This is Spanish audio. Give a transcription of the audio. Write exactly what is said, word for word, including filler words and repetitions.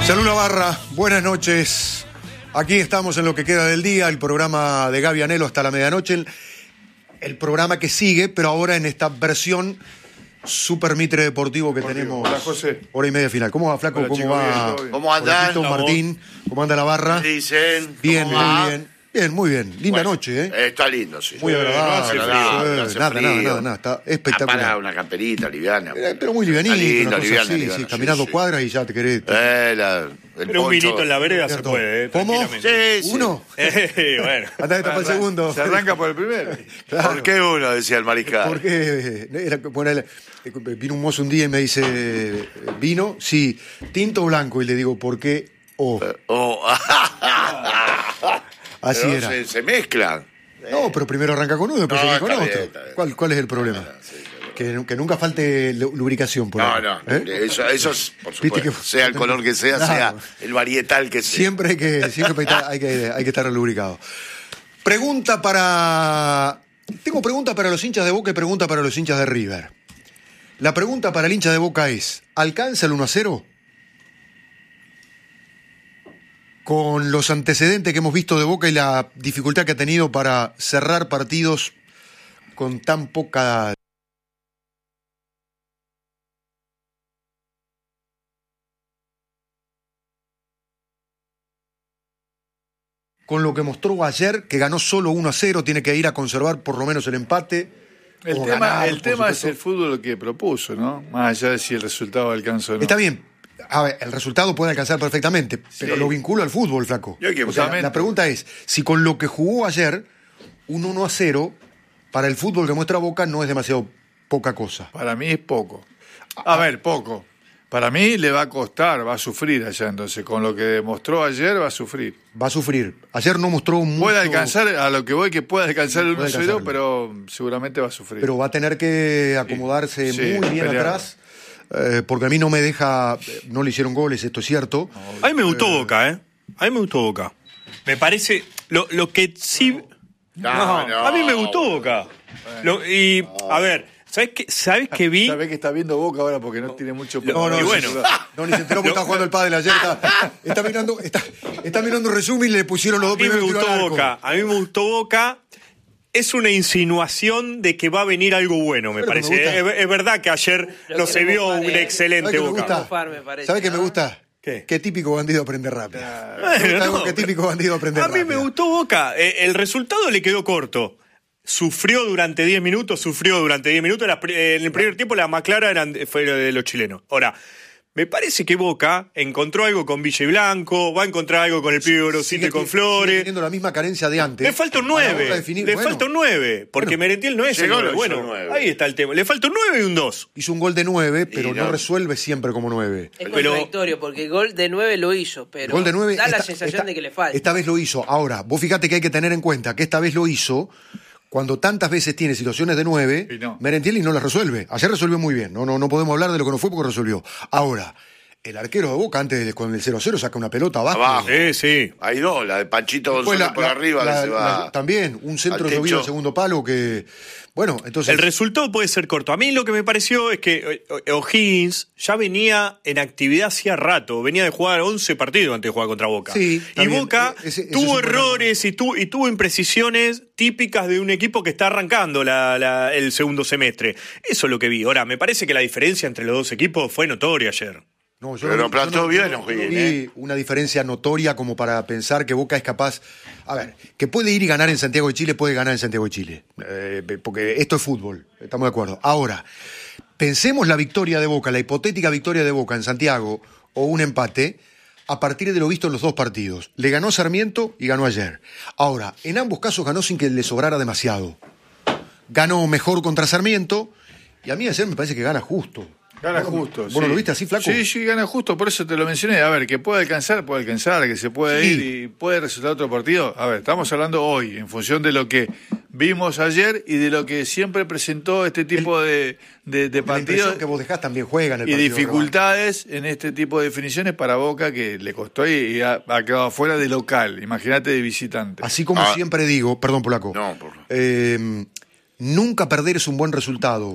Salud Navarra, buenas noches. Aquí estamos en lo que queda del día, el programa de Gaby Anelo hasta la medianoche, el, el programa que sigue, pero ahora en esta versión Super Mitre Deportivo que Deportivo. tenemos. Hola, José. Hora y media final. ¿Cómo va, Flaco? Hola, ¿Cómo chicos, va? bien, ¿Cómo andan? Jorgito, Martín, ¿cómo anda la barra? Dicen. Bien, ¿cómo muy va? bien. Bien, muy bien. Linda Bueno, noche, ¿eh? Está lindo, sí. Muy agradable. No hace frío, sí, no hace nada, frío. nada, nada, nada. Está Ah, espectacular. para una camperita liviana. Eh, Pero muy livianito, Está lindo, una cosa liviana, así, liviana, sí, sí, caminar dos sí. cuadras y ya te querés. Eh, la, el Pero un poncho. vinito en la vereda se Cierto. puede, ¿eh? ¿Cómo? Tranquilamente. Sí, sí. ¿Uno? Eh, bueno. Hasta que tapa el segundo. Se arranca por el primero. Claro. ¿Por qué uno? Decía el mariscal. Porque era, bueno, era- vino un mozo un día y me dice, ¿vino? Sí, tinto o blanco. Y le digo, ¿por qué? O. Oh. Así Pero era. Se, se mezclan. No, pero primero arranca con uno, después No, sigue con está otro. bien, está bien. ¿Cuál, ¿Cuál es el problema? que, que nunca falte lu- lubricación por No, ahí. no. ¿Eh? Eso, eso es, por Viste supuesto. que- Sea el color que sea, Claro. sea el varietal que sea. Siempre hay que, siempre hay que, hay que estar lubricado. Pregunta para... Tengo pregunta para los hinchas de Boca y pregunta para los hinchas de River. La pregunta para el hincha de Boca es, ¿alcanza el uno a cero? Con los antecedentes que hemos visto de Boca y la dificultad que ha tenido para cerrar partidos con tan poca... Con lo que mostró ayer, que ganó solo uno a cero, tiene que ir a conservar por lo menos el empate. El o tema, ganar, el por tema es supuesto. el fútbol que propuso, ¿no? Más allá de si el resultado alcanza o no. Está bien. A ver, el resultado puede alcanzar perfectamente, pero Sí. lo vinculo al fútbol, flaco. Y hay que- O sea, Justamente. la pregunta es, si con lo que jugó ayer, un uno a cero, para el fútbol que muestra Boca no es demasiado poca cosa. Para mí es poco. A ver, poco. Para mí le va a costar, va a sufrir allá. Entonces, con lo que demostró ayer, va a sufrir. Va a sufrir. Ayer no mostró mucho... Puede alcanzar, a lo que voy, que puede alcanzar el Puede uno cero, alcanzarlo. pero seguramente va a sufrir. Pero va a tener que acomodarse Sí, muy bien pelear. atrás, eh, porque a mí no me deja... No le hicieron goles, esto es cierto. A mí me gustó Boca, ¿eh? A mí me gustó Boca. Me parece... Lo, lo que sí... No, no. A mí me gustó Boca. Lo- y, a ver, ¿sabes qué, ¿sabes qué vi? Sabés que está viendo Boca ahora porque no tiene mucho... No, no, Y sí, bueno. sí. No, ni se enteró porque estaba jugando el pádel ayer. Está, está mirando, está, está mirando un resumen y le pusieron los A dos mí me primeros tiros gustó al arco. Boca. A mí me gustó Boca. Es una insinuación de que va a venir algo bueno, me Pero me parece. gusta. Es, es verdad que ayer Lo no se queremos vio par, un eh. excelente ¿Sabes qué me Boca. gusta? Mofar, me parece, ¿Sabes qué me ¿no? gusta? ¿Qué? Qué típico bandido aprende rápido. Bueno, Me gusta no, qué típico bandido aprende A mí me rápido. gustó Boca. Eh, el resultado le quedó corto. Sufrió durante diez minutos, sufrió durante diez minutos. Las pri- eh, en el primer tiempo la más clara eran, fue la de los chilenos. Ahora, me parece que Boca encontró algo con Villa y Blanco, va a encontrar algo con el pibe Gorosito Sigue y con te- sigue Flores. teniendo la misma carencia de antes. Le falta un A la hora de nueve. definir, Le bueno, falta un nueve. Porque Bueno, Merentiel no es el llegó, nueve. lo hizo Bueno, nueve. ahí está el tema. Le falta un nueve y un dos. Hizo un gol de nueve, pero Y no. no. resuelve siempre como nueve. Es Pero- contradictorio, porque el gol de nueve lo hizo, pero El gol de nueve da la esta- sensación esta- de que le falta. Esta vez lo hizo. Ahora, vos fíjate que hay que tener en cuenta que esta vez lo hizo cuando tantas veces tiene situaciones de nueve, Y no. Merentiel y no las resuelve. Ayer resolvió muy bien. No, no, no podemos hablar de lo que no fue porque resolvió. Ahora, el arquero de Boca antes de- con el cero cero saca una pelota abajo. Abajo. Sí, sí. Hay dos, la de Panchito Después González la- por la- arriba la- que se va. la- también un centro al llovido techo. al segundo palo que... Bueno, entonces... El resultado puede ser corto. A mí lo que me pareció es que eh, O'Higgins ya venía en actividad hacía rato. Venía de jugar once partidos antes de jugar contra Boca. Sí, está y bien. Boca E- ese- ese es tuvo un buen errores y, tu- y tuvo imprecisiones típicas de un equipo que está arrancando la- la- el segundo semestre. Eso es lo que vi. Ahora, me parece que la diferencia entre los dos equipos fue notoria ayer. No, yo Pero no- plantó yo no- bien yo no O'Higgins, vi ¿eh? una diferencia notoria como para pensar que Boca es capaz... A ver, que puede ir y ganar en Santiago de Chile, puede ganar en Santiago de Chile. Eh, porque esto es fútbol, estamos de acuerdo. Ahora, pensemos la victoria de Boca, la hipotética victoria de Boca en Santiago o un empate a partir de lo visto en los dos partidos. Le ganó Sarmiento y ganó ayer. Ahora, en ambos casos ganó sin que le sobrara demasiado. Ganó mejor contra Sarmiento y a mí ayer me parece que gana justo. Gana ¿Vos- justo. ¿Vos sí. no lo viste así, flaco? Sí, sí, gana justo, por eso te lo mencioné. A ver, que puede alcanzar, puede alcanzar, que se puede Sí. ir y puede resultar otro partido. A ver, estamos hablando hoy, en función de lo que vimos ayer y de lo que siempre presentó este tipo de, de, de La partidos impresión que vos dejás también juega en el y partido dificultades en este tipo de definiciones para Boca que le costó y, y ha, ha quedado afuera de local. Imagínate de visitante. Así como Ah. siempre digo, perdón, Polaco, No, por- eh, nunca perder es un buen resultado.